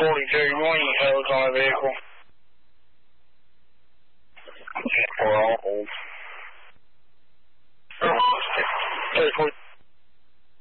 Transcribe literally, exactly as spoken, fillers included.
forty-two. One of you fellas on the vehicle. We're all old. Hey,